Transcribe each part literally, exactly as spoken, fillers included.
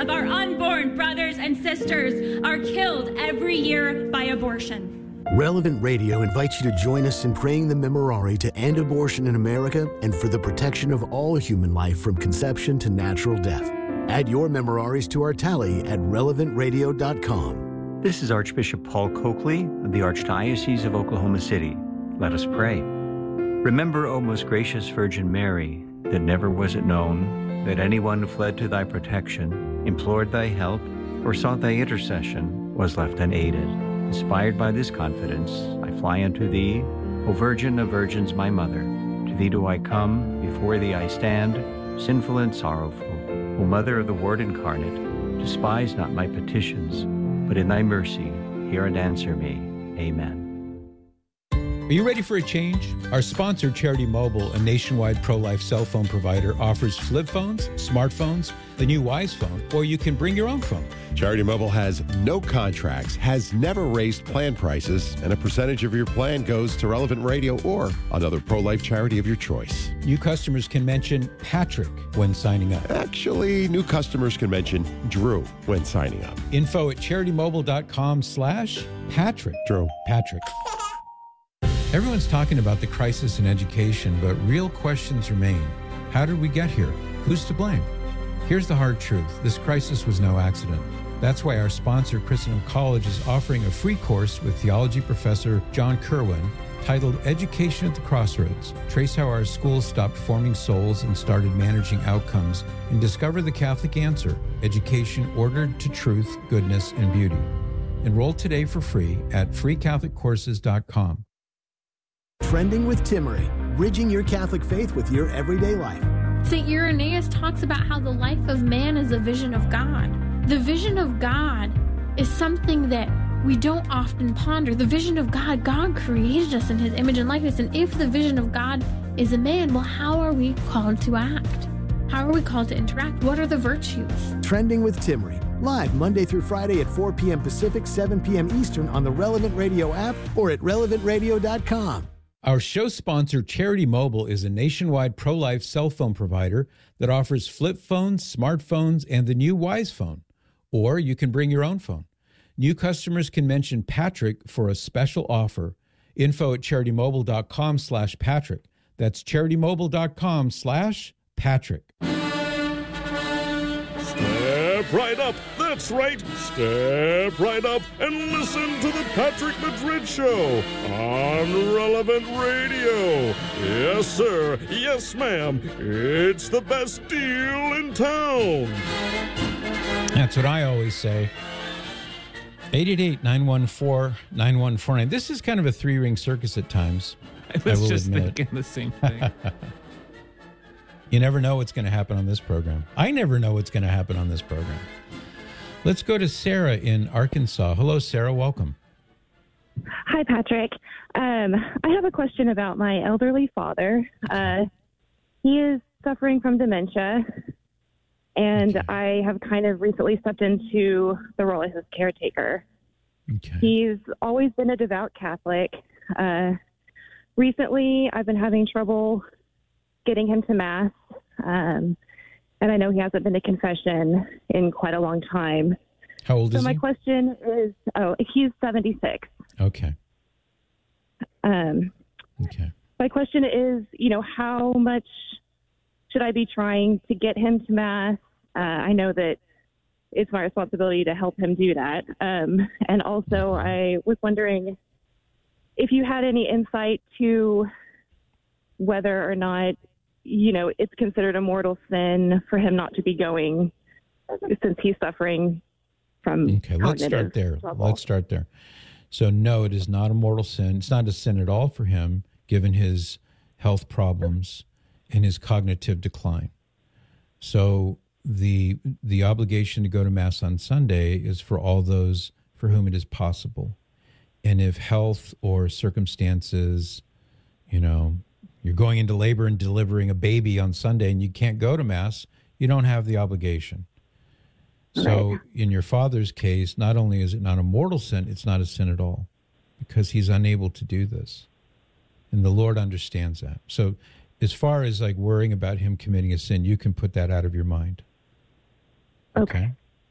of our unborn brothers and sisters are killed every year by abortion. Relevant Radio invites you to join us in praying the Memorare to end abortion in America and for the protection of all human life from conception to natural death. Add your Memoraries to our tally at relevant radio dot com. This is Archbishop Paul Coakley of the Archdiocese of Oklahoma City. Let us pray. Remember, O most gracious Virgin Mary, that never was it known that anyone who fled to thy protection, implored thy help, or sought thy intercession was left unaided. Inspired by this confidence, I fly unto thee, O Virgin of Virgins, my Mother. To thee do I come, before thee I stand, sinful and sorrowful. O Mother of the Word incarnate, despise not my petitions, but in thy mercy hear and answer me. Amen. Are you ready for a change? Our sponsor, Charity Mobile, a nationwide pro-life cell phone provider, offers flip phones, smartphones, the new Wise Phone, or you can bring your own phone. Charity Mobile has no contracts, has never raised plan prices, and a percentage of your plan goes to Relevant Radio or another pro-life charity of your choice. New customers can mention Patrick when signing up. Actually, new customers can mention Drew when signing up. Info at charitymobile.com slash Patrick. Drew. Patrick. Everyone's talking about the crisis in education, but real questions remain. How did we get here? Who's to blame? Here's the hard truth. This crisis was no accident. That's why our sponsor, Christendom College, is offering a free course with theology professor John Kerwin titled Education at the Crossroads. Trace how our schools stopped forming souls and started managing outcomes, and discover the Catholic answer, education ordered to truth, goodness, and beauty. Enroll today for free at free catholic courses dot com. Trending with Timmery, bridging your Catholic faith with your everyday life. Saint Irenaeus talks about how the life of man is a vision of God. The vision of God is something that we don't often ponder. The vision of God, God created us in his image and likeness. And if the vision of God is a man, well, how are we called to act? How are we called to interact? What are the virtues? Trending with Timmery, live Monday through Friday at four p.m. Pacific, seven p.m. Eastern on the Relevant Radio app or at relevant radio dot com. Our show sponsor, Charity Mobile, is a nationwide pro-life cell phone provider that offers flip phones, smartphones, and the new Wise Phone. Or you can bring your own phone. New customers can mention Patrick for a special offer. Info at charitymobile.com slash Patrick. That's charitymobile.com slash Patrick. Step right up. That's right. Step right up and listen to the Patrick Madrid Show on Relevant Radio. Yes, sir. Yes, ma'am. It's the best deal in town. That's what I always say. eight eight eight, nine one four, nine one four nine. This is kind of a three-ring circus at times. I was I just admit. thinking the same thing. You never know what's going to happen on this program. I never know what's going to happen on this program. Let's go to Sarah in Arkansas. Hello, Sarah. Welcome. Hi, Patrick. Um, I have a question about my elderly father. Uh, he is suffering from dementia, and okay. I have kind of recently stepped into the role as his caretaker. Okay. He's always been a devout Catholic. Uh, recently, I've been having trouble getting him to Mass, um, and I know he hasn't been to confession in quite a long time. How old so is he? So my question is, oh, he's seventy-six. Okay. Um, okay. My question is, you know, how much should I be trying to get him to Mass? Uh, I know that it's my responsibility to help him do that. Um, and also, I was wondering if you had any insight to whether or not, you know, it's considered a mortal sin for him not to be going since he's suffering from Okay, let's start there. trouble. Let's start there. So, no, it is not a mortal sin. It's not a sin at all for him, given his health problems and his cognitive decline. So the the obligation to go to Mass on Sunday is for all those for whom it is possible. And if health or circumstances, you know, you're going into labor and delivering a baby on Sunday and you can't go to Mass, you don't have the obligation. So right. In your father's case, not only is it not a mortal sin, it's not a sin at all because he's unable to do this. And the Lord understands that. So as far as like worrying about him committing a sin, you can put that out of your mind. Okay.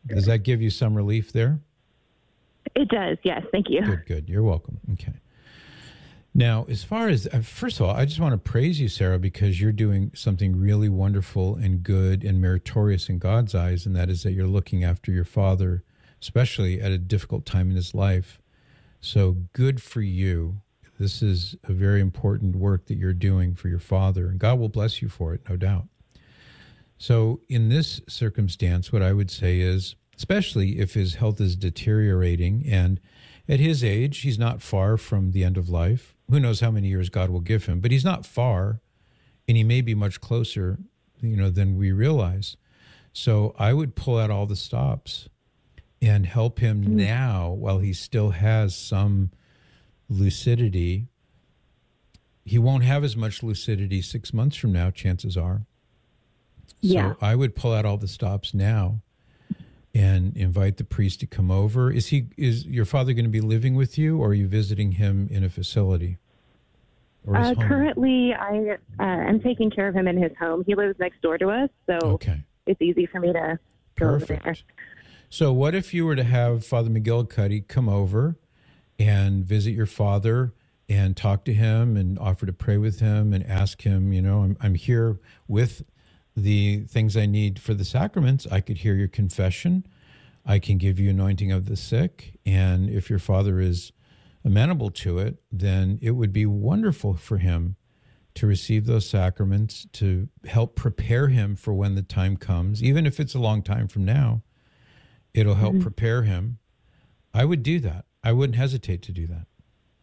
Does that give you some relief there? It does, yes. Thank you. Good, good. You're welcome. Okay. Now, as far as, uh, first of all, I just want to praise you, Sarah, because you're doing something really wonderful and good and meritorious in God's eyes, and that is that you're looking after your father, especially at a difficult time in his life. So good for you. This is a very important work that you're doing for your father, and God will bless you for it, no doubt. So in this circumstance, what I would say is, especially if his health is deteriorating, and at his age, he's not far from the end of life. Who knows how many years God will give him, but he's not far, and he may be much closer, you know, than we realize. So I would pull out all the stops and help him mm-hmm. now while he still has some lucidity. He won't have as much lucidity six months from now, chances are. Yeah. So I would pull out all the stops now and invite the priest to come over. Is he? Is your father going to be living with you, or are you visiting him in a facility? Or his uh, home? Currently, I uh, am taking care of him in his home. He lives next door to us, so okay. It's easy for me to go Perfect. over there. So what if you were to have Father McGillicuddy come over and visit your father and talk to him and offer to pray with him and ask him, you know, I'm, I'm here with the things I need for the sacraments. I could hear your confession. I can give you anointing of the sick. And if your father is amenable to it, then it would be wonderful for him to receive those sacraments, to help prepare him for when the time comes. Even if it's a long time from now, it'll help mm-hmm. prepare him. I would do that. I wouldn't hesitate to do that.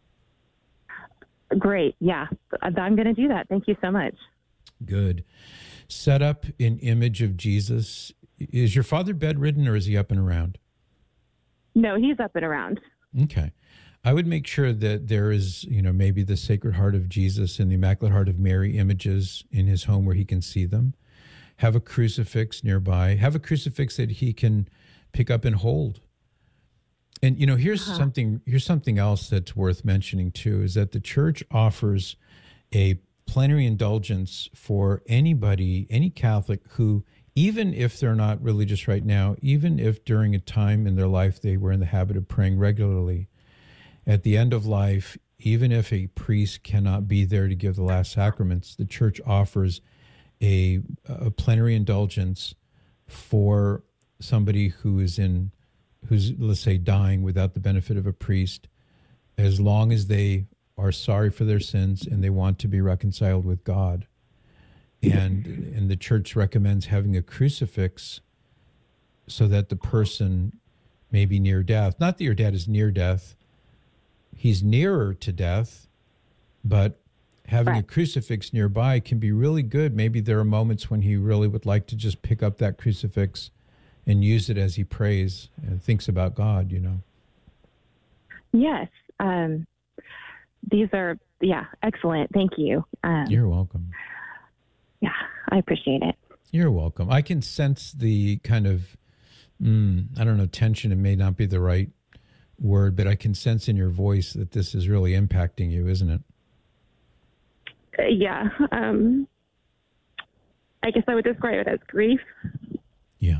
Great. Yeah, I'm going to do that. Thank you so much. Good. Set up an image of Jesus. Is your father bedridden, or is he up and around? No, he's up and around. Okay. I would make sure that there is, you know, maybe the Sacred Heart of Jesus and the Immaculate Heart of Mary images in his home where he can see them. Have a crucifix nearby. Have a crucifix that he can pick up and hold. And, you know, here's uh-huh. something, here's something else that's worth mentioning too, is that the church offers a plenary indulgence for anybody, any Catholic who, even if they're not religious right now, even if during a time in their life they were in the habit of praying regularly, at the end of life, even if a priest cannot be there to give the last sacraments, the church offers a, a plenary indulgence for somebody who is in, who's, let's say, dying without the benefit of a priest, as long as they are sorry for their sins and they want to be reconciled with God. And, and the church recommends having a crucifix so that the person may be near death. Not that your dad is near death. He's nearer to death, but having right. a crucifix nearby can be really good. Maybe there are moments when he really would like to just pick up that crucifix and use it as he prays and thinks about God, you know. Yes. Um, these are, yeah, excellent. Thank you. Um, You're welcome. Yeah, I appreciate it. You're welcome. I can sense the kind of, mm, I don't know, tension. It may not be the right word, but I can sense in your voice that this is really impacting you, isn't it? Uh, yeah. Um, I guess I would describe it as grief. Yeah.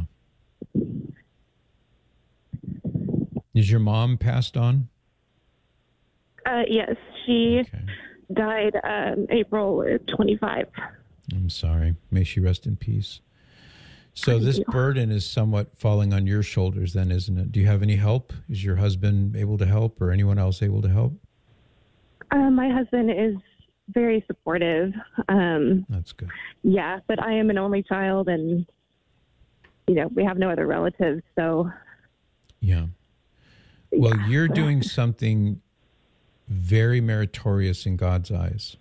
Is your mom passed on? Uh, yes, she okay. died um, April twenty-fifth. I'm sorry. May she rest in peace. So Thank this you. burden is somewhat falling on your shoulders then, isn't it? Do you have any help? Is your husband able to help, or anyone else able to help? Uh, my husband is very supportive. Um, That's good. Yeah, but I am an only child, and, you know, we have no other relatives, so. Yeah. Well, yeah. you're doing something very meritorious in God's eyes.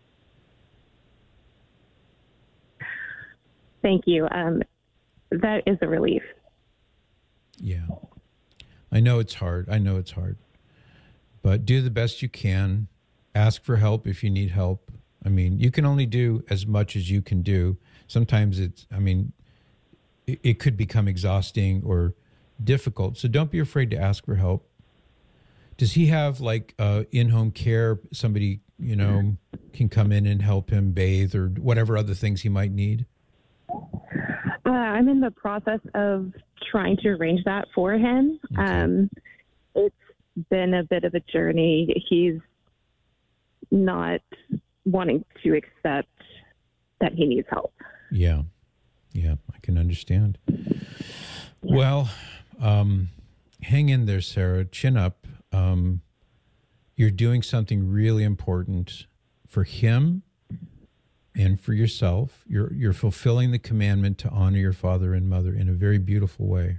Thank you. Um, that is a relief. Yeah. I know it's hard. I know it's hard. But do the best you can. Ask for help if you need help. I mean, you can only do as much as you can do. Sometimes it's, I mean, it, it could become exhausting or difficult. So don't be afraid to ask for help. Does he have like uh, in-home care? Somebody, you know, can come in and help him bathe or whatever other things he might need? Uh, I'm in the process of trying to arrange that for him. Okay. Um, it's been a bit of a journey. He's not wanting to accept that he needs help. Yeah. Yeah, I can understand. Yeah. Well, um, hang in there, Sarah. Chin up. Um, you're doing something really important for him and for yourself. You're you're fulfilling the commandment to honor your father and mother in a very beautiful way.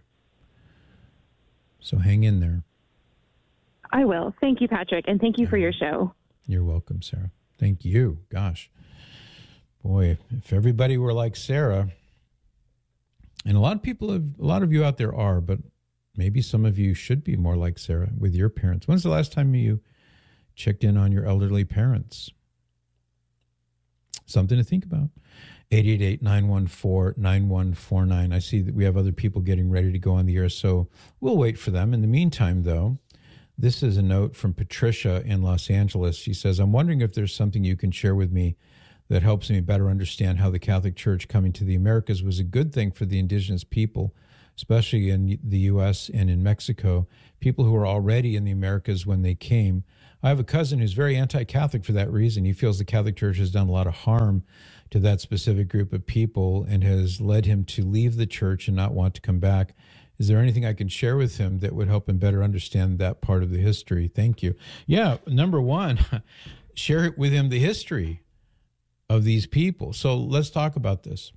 So hang in there. I will. Thank you, Patrick, and thank you for your show. You're welcome, Sarah. Thank you. Gosh. Boy, if everybody were like Sarah, and a lot of people, have, a lot of you out there are, but maybe some of you should be more like Sarah with your parents. When's the last time you checked in on your elderly parents? Something to think about. eight eight eight, nine one four, nine one four nine. I see that we have other people getting ready to go on the air, so we'll wait for them. In the meantime, though, this is a note from Patricia in Los Angeles. She says, I'm wondering if there's something you can share with me that helps me better understand how the Catholic Church coming to the Americas was a good thing for the indigenous people, especially in the U S and in Mexico, people who were already in the Americas when they came. I have a cousin who's very anti-Catholic for that reason. He feels the Catholic Church has done a lot of harm to that specific group of people and has led him to leave the church and not want to come back. Is there anything I can share with him that would help him better understand that part of the history? Thank you. Yeah, number one, share with him the history of these people. So let's talk about this.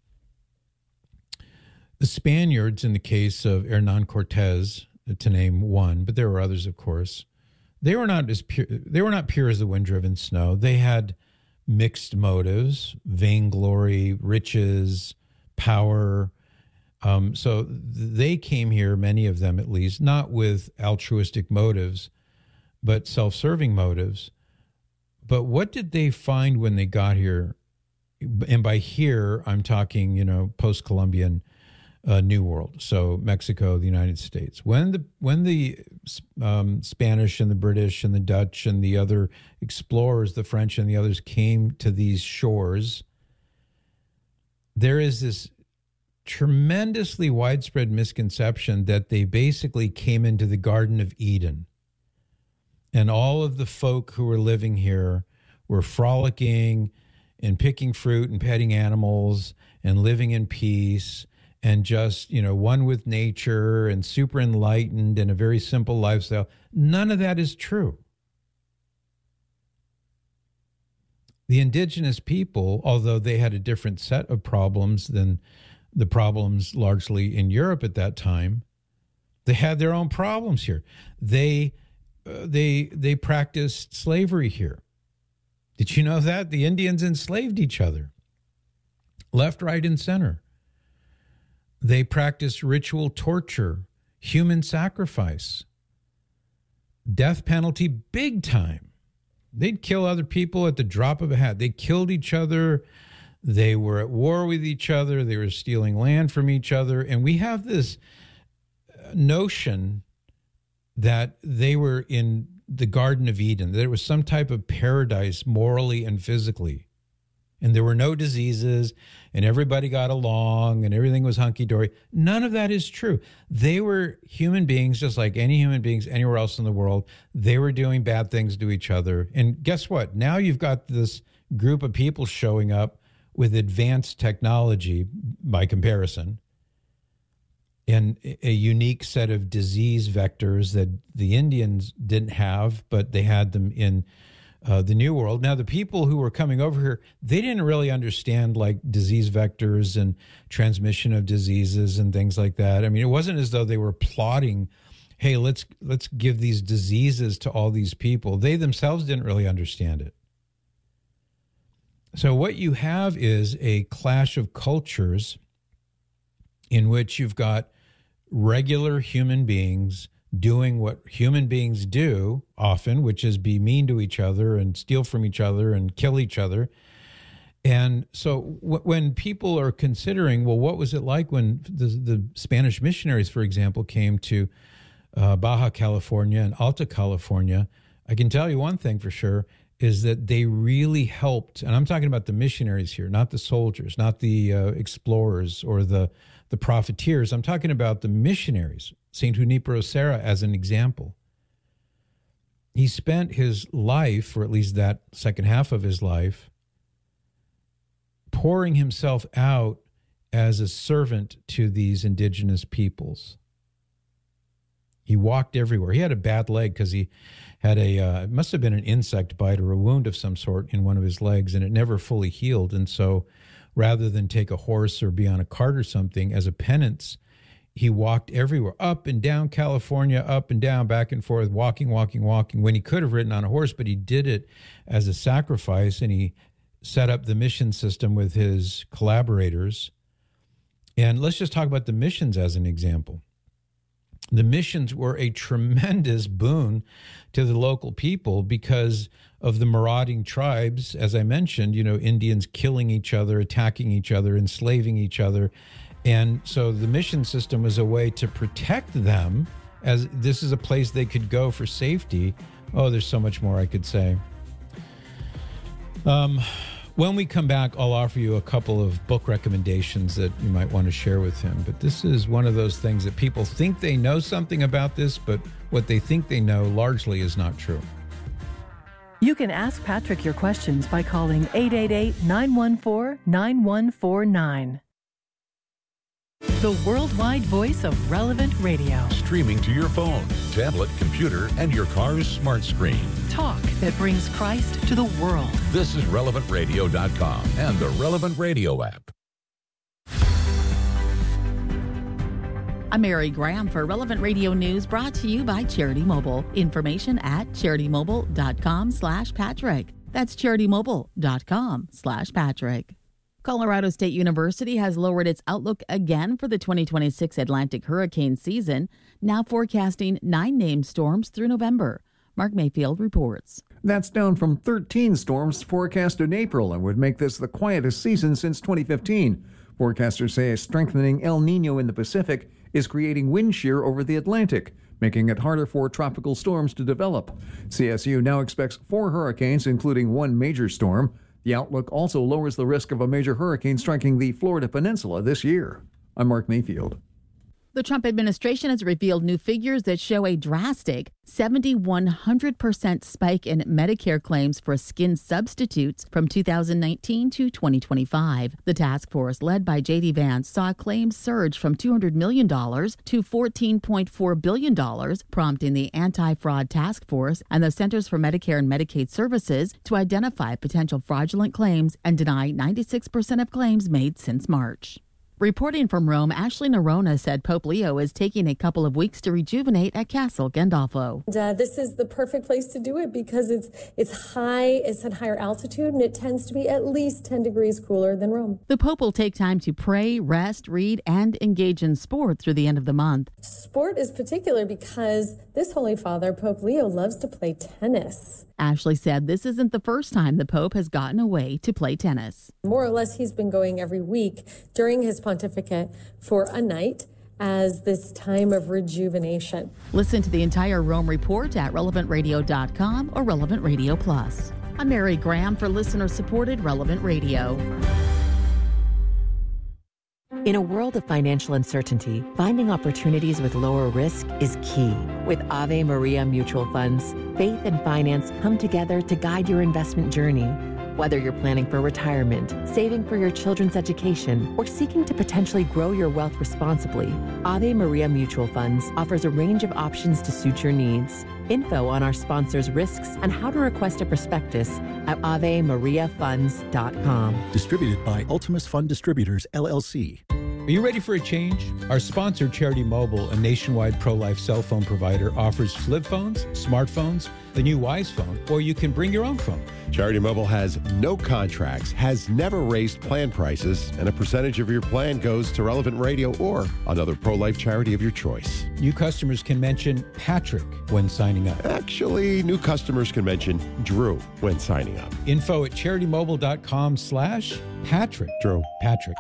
The Spaniards, in the case of Hernan Cortez, to name one, but there were others, of course, they were not as pure, they were not pure as the wind-driven snow. They had mixed motives, vainglory, riches, power. Um, so they came here, many of them at least, not with altruistic motives, but self-serving motives. But what did they find when they got here? And by here, I'm talking, you know, post-Columbian uh, New World, so Mexico, the United States. When the when the um, Spanish and the British and the Dutch and the other explorers, the French and the others came to these shores, there is this tremendously widespread misconception that they basically came into the Garden of Eden. And all of the folk who were living here were frolicking and picking fruit and petting animals and living in peace and just, you know, one with nature and super enlightened and a very simple lifestyle. None of that is true. The indigenous people, although they had a different set of problems than the problems largely in Europe at that time, they had their own problems here. They uh, they they practiced slavery here. Did you know that? The Indians enslaved each other, left, right, and center. They practiced ritual torture, human sacrifice, death penalty, big time. They'd kill other people at the drop of a hat. They killed each other. They were at war with each other. They were stealing land from each other. And we have this notion that they were in the Garden of Eden. There was some type of paradise morally and physically. And there were no diseases, and everybody got along, and everything was hunky-dory. None of that is true. They were human beings just like any human beings anywhere else in the world. They were doing bad things to each other. And guess what? Now you've got this group of people showing up with advanced technology by comparison and a unique set of disease vectors that the Indians didn't have, but they had them in uh, the New World. Now, the people who were coming over here, they didn't really understand like disease vectors and transmission of diseases and things like that. I mean, it wasn't as though they were plotting, hey, let's let's give these diseases to all these people. They themselves didn't really understand it. So what you have is a clash of cultures in which you've got regular human beings doing what human beings do often, which is be mean to each other and steal from each other and kill each other. And so w- when people are considering, well, what was it like when the, the Spanish missionaries, for example, came to uh, Baja California and Alta California, I can tell you one thing for sure. is that they really helped, and I'm talking about the missionaries here, not the soldiers, not the uh, explorers or the, the profiteers. I'm talking about the missionaries, Saint Junipero Serra as an example. He spent his life, or at least that second half of his life, pouring himself out as a servant to these indigenous peoples. He walked everywhere. He had a bad leg because he had a, uh, it must have been an insect bite or a wound of some sort in one of his legs, and it never fully healed. And so rather than take a horse or be on a cart or something, as a penance, he walked everywhere, up and down California, up and down, back and forth, walking, walking, walking, when he could have ridden on a horse, but he did it as a sacrifice, and he set up the mission system with his collaborators. And let's just talk about the missions as an example. The missions were a tremendous boon to the local people because of the marauding tribes, as I mentioned, you know, Indians killing each other, attacking each other, enslaving each other. And so the mission system was a way to protect them, as this is a place they could go for safety. Oh, there's so much more I could say. Um, when we come back, I'll offer you a couple of book recommendations that you might want to share with him. But this is one of those things that people think they know something about this, but what they think they know largely is not true. You can ask Patrick your questions by calling eight eight eight, nine one four, nine one four nine. The worldwide voice of Relevant Radio. Streaming to your phone, tablet, computer, and your car's smart screen. Talk that brings Christ to the world. This is relevant radio dot com and the Relevant Radio app. I'm Mary Graham for Relevant Radio News, brought to you by Charity Mobile. Information at charity mobile dot com slash Patrick. That's charity mobile dot com slash Patrick. Colorado State University has lowered its outlook again for the twenty twenty-six Atlantic hurricane season, now forecasting nine named storms through November. Mark Mayfield reports. That's down from thirteen storms forecast in April and would make this the quietest season since twenty fifteen. Forecasters say a strengthening El Nino in the Pacific is creating wind shear over the Atlantic, making it harder for tropical storms to develop. C S U now expects four hurricanes, including one major storm. The outlook also lowers the risk of a major hurricane striking the Florida Peninsula this year. I'm Mark Mayfield. The Trump administration has revealed new figures that show a drastic seven thousand one hundred percent spike in Medicare claims for skin substitutes from two thousand nineteen to twenty twenty-five. The task force, led by J D Vance, saw claims surge from two hundred million dollars to fourteen point four billion dollars, prompting the Anti-Fraud Task Force and the Centers for Medicare and Medicaid Services to identify potential fraudulent claims and deny ninety-six percent of claims made since March. Reporting from Rome, Ashley Nerona said Pope Leo is taking a couple of weeks to rejuvenate at Castle Gandolfo. And, uh, this is the perfect place to do it because it's it's high, it's at higher altitude, and it tends to be at least ten degrees cooler than Rome. The Pope will take time to pray, rest, read, and engage in sport through the end of the month. Sport is particular because this Holy Father, Pope Leo, loves to play tennis. Ashley said this isn't the first time the Pope has gotten away to play tennis. More or less, he's been going every week during his pontificate for a night as this time of rejuvenation. Listen to the entire Rome report at relevant radio dot com or Relevant Radio Plus. I'm Mary Graham for listener-supported Relevant Radio. In a world of financial uncertainty, finding opportunities with lower risk is key. With Ave Maria Mutual Funds, faith and finance come together to guide your investment journey. Whether you're planning for retirement, saving for your children's education, or seeking to potentially grow your wealth responsibly, Ave Maria Mutual Funds offers a range of options to suit your needs. Info on our sponsors' risks and how to request a prospectus at ave maria funds dot com. Distributed by Ultimus Fund Distributors, L L C. Are you ready for a change? Our sponsor, Charity Mobile, a nationwide pro-life cell phone provider, offers flip phones, smartphones, the new Wise Phone, or you can bring your own phone. Charity Mobile has no contracts, has never raised plan prices, and a percentage of your plan goes to Relevant Radio or another pro-life charity of your choice. New customers can mention Patrick when signing up. Actually, new customers can mention Drew when signing up. Info at charity mobile dot com slash Patrick. Drew. Patrick.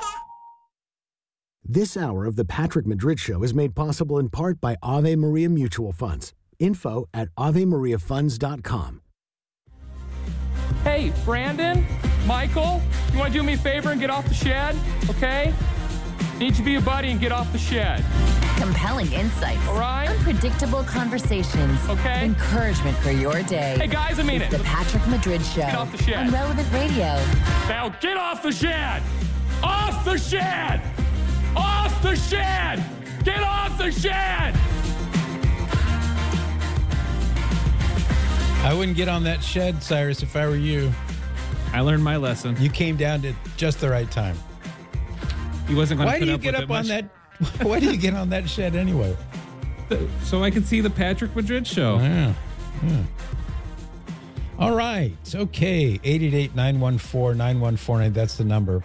This hour of the Patrick Madrid Show is made possible in part by Ave Maria Mutual Funds. Info at ave maria funds dot com. Hey, Brandon, Michael, you want to do me a favor and get off the shed? Okay? Need to be a buddy and get off the shed. Compelling insights. All right. Unpredictable conversations. Okay. Encouragement for your day. Hey, guys, I mean it's it. The Patrick Madrid Show. Get off the shed. On Relevant Radio. Now get off the shed! Off the shed! Off the shed! Get off the shed! I wouldn't get on that shed, Cyrus, if I were you. I learned my lesson. You came down at just the right time. He wasn't going to Why put do you up get with up it on much. that? Why do you get on that shed anyway? So I can see the Patrick Madrid Show. Yeah. yeah. All right. Okay. eight eight eight, nine one four, nine one four nine. That's the number.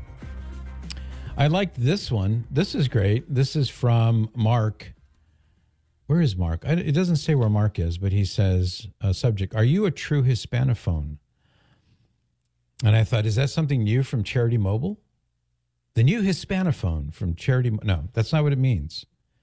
I like this one. This is great. This is from Mark. Where is Mark? I, it doesn't say where Mark is, but he says, uh, subject, are you a true Hispanophone? And I thought, is that something new from Charity Mobile? The new Hispanophone from Charity. No, that's not what it means.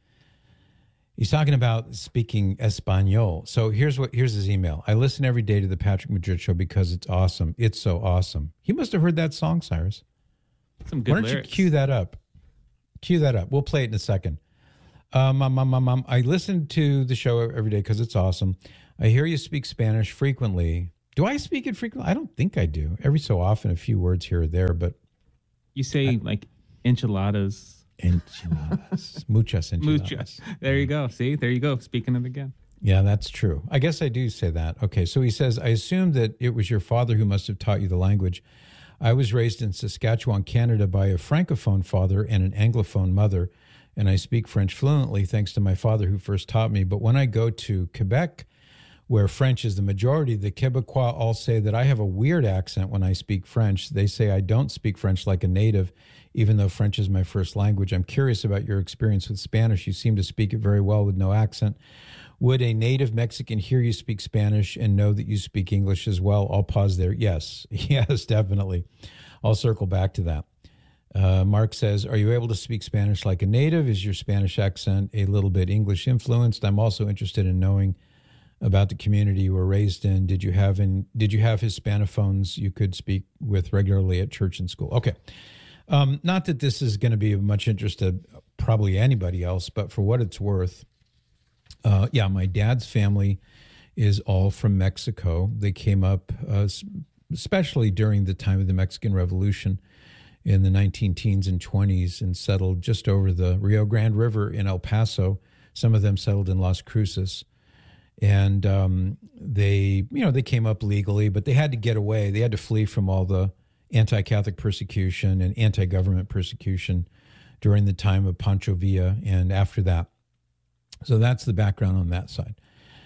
He's talking about speaking Espanol. So here's what here's his email. I listen every day to the Patrick Madrid Show because it's awesome. It's so awesome. He must have heard that song, Cyrus. Some good Why don't lyrics. you cue that up? Cue that up. We'll play it in a second. Um, um, um, um, um, I listen to the show every day because it's awesome. I hear you speak Spanish frequently. Do I speak it frequently? I don't think I do. Every so often, a few words here or there, but You say I, like enchiladas. Enchiladas. Muchas enchiladas. Muchas. There you go. See, there you go. Speaking it again. Yeah, that's true. I guess I do say that. Okay, so he says, I assume that it was your father who must have taught you the language. I was raised in Saskatchewan, Canada by a Francophone father and an Anglophone mother, and I speak French fluently thanks to my father who first taught me. But when I go to Quebec, where French is the majority, the Quebecois all say that I have a weird accent when I speak French. They say I don't speak French like a native, even though French is my first language. I'm curious about your experience with Spanish. You seem to speak it very well with no accent. Would a native Mexican hear you speak Spanish and know that you speak English as well? I'll pause there. Yes. Yes, definitely. I'll circle back to that. Uh, Mark says, are you able to speak Spanish like a native? Is your Spanish accent a little bit English influenced? I'm also interested in knowing about the community you were raised in. Did you have in, did you have Hispanophones you could speak with regularly at church and school? Okay. Um, not that this is going to be of much interest to probably anybody else, but for what it's worth, uh, yeah, my dad's family is all from Mexico. They came up, uh, especially during the time of the Mexican Revolution in the nineteen teens and twenties, and settled just over the Rio Grande River in El Paso. Some of them settled in Las Cruces. And um, they, you know, they came up legally, but they had to get away. They had to flee from all the anti-Catholic persecution and anti-government persecution during the time of Pancho Villa and after that. So that's the background on that side.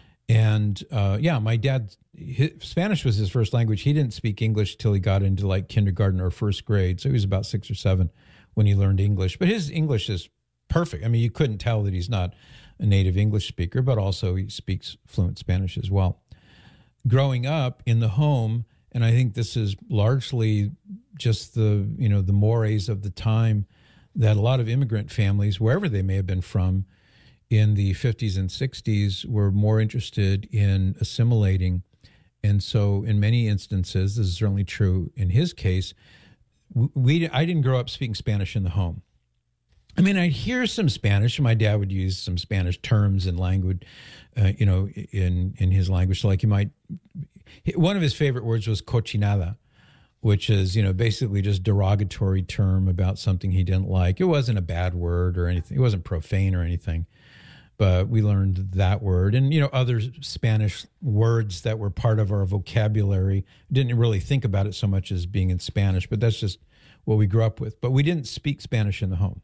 And uh, yeah, my dad, his, Spanish was his first language. He didn't speak English till he got into like kindergarten or first grade. So he was about six or seven when he learned English. But his English is perfect. I mean, you couldn't tell that he's not a native English speaker, but also he speaks fluent Spanish as well. Growing up in the home, and I think this is largely just the, you know, the mores of the time, that a lot of immigrant families, wherever they may have been from, in the fifties and sixties were more interested in assimilating. And so in many instances, this is certainly true in his case, we I didn't grow up speaking Spanish in the home. I mean, I'd hear some Spanish, and my dad would use some Spanish terms and language, uh, you know, in, in his language. So like you might, one of his favorite words was cochinada, which is, you know, basically just derogatory term about something he didn't like. It wasn't a bad word or anything. It wasn't profane or anything. But we learned that word and, you know, other Spanish words that were part of our vocabulary. Didn't really think about it so much as being in Spanish, but that's just what we grew up with. But we didn't speak Spanish in the home.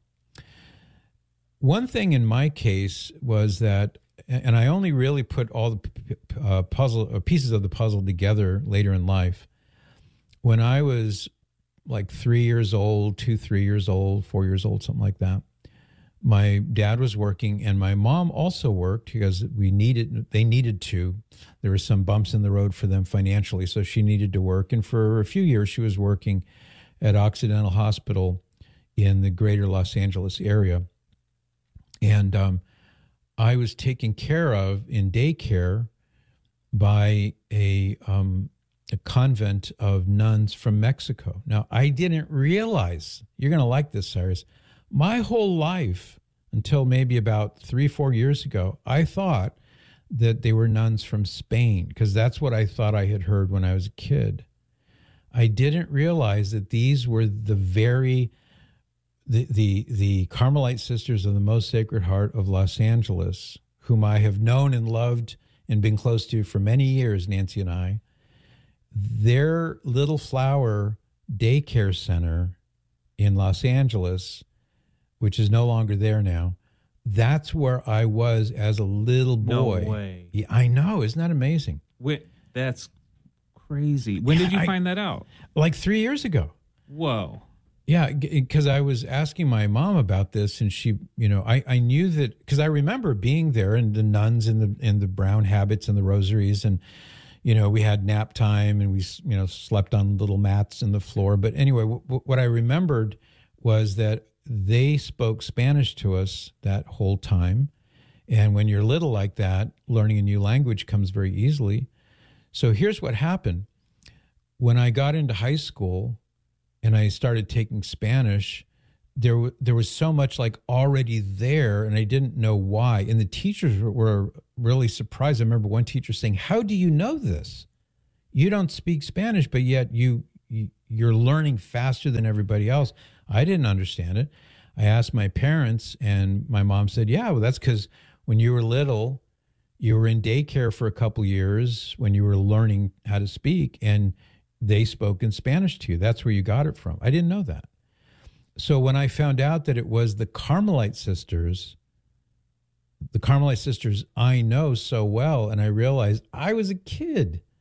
One thing in my case was that, and I only really put all the uh, puzzle uh, pieces of the puzzle together later in life. When I was like three years old, two, three years old, four years old, something like that, my dad was working and my mom also worked because we needed, they needed to. There were some bumps in the road for them financially, so she needed to work. And for a few years, she was working at Occidental Hospital in the greater Los Angeles area. And um, I was taken care of in daycare by a um, a convent of nuns from Mexico. Now, I didn't realize, you're going to like this, Cyrus, my whole life until maybe about three, four years ago, I thought that they were nuns from Spain because that's what I thought I had heard when I was a kid. I didn't realize that these were the very, the, the, the Carmelite Sisters of the Most Sacred Heart of Los Angeles, whom I have known and loved and been close to for many years, Nancy and I. Their Little Flower daycare center in Los Angeles, which is no longer there now, that's where I was as a little boy. No way. Yeah, I know. Isn't that amazing? Wait, that's crazy. When did you I, find that out? Like three years ago. Whoa. Yeah, because I was asking my mom about this, and she, you know, I, I knew that because I remember being there and the nuns in the in the brown habits and the rosaries, and you know, we had nap time and we, you know, slept on little mats in the floor. But anyway, w- what I remembered was that they spoke Spanish to us that whole time. And when you're little like that, learning a new language comes very easily. So here's what happened. When I got into high school and I started taking Spanish, there, w- there was so much like already there, and I didn't know why. And the teachers were, were really surprised. I remember one teacher saying, "How do you know this? You don't speak Spanish, but yet you, you you're learning faster than everybody else." I didn't understand it. I asked my parents, and my mom said, "Yeah, well, that's because when you were little, you were in daycare for a couple years when you were learning how to speak, and they spoke in Spanish to you. That's where you got it from." I didn't know that. So when I found out that it was the Carmelite sisters, the Carmelite sisters I know so well, and I realized I was a kid.